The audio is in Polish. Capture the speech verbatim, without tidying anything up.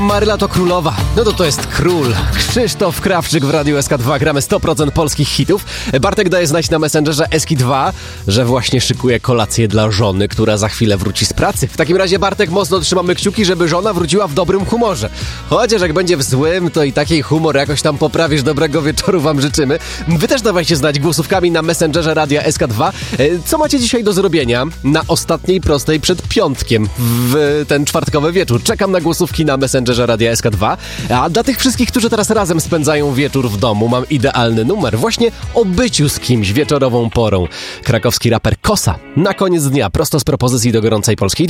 Maryla to królowa, no to to jest król. Krzysztof Krawczyk w Radiu S K dwa, gramy sto procent polskich hitów. Bartek daje znać na Messengerze S K dwa, że właśnie szykuje kolację dla żony, która za chwilę wróci z pracy. W takim razie, Bartek, mocno trzymamy kciuki, żeby żona wróciła w dobrym humorze. Chociaż jak będzie w złym, to i taki humor jakoś tam poprawisz. Dobrego wieczoru wam życzymy. Wy też dawajcie znać głosówkami na Messengerze Radia S K dwa. Co macie dzisiaj do zrobienia na ostatniej prostej przed piątkiem w ten czwartkowy wieczór? Czekam na głosówki na Messengerze Radia S K dwa. A dla tych wszystkich, którzy teraz razem spędzają wieczór w domu, mam idealny numer. Właśnie o byciu z kimś wieczorową porą. Krakowski raper Kosa na koniec dnia, prosto z propozycji do gorącej polskiej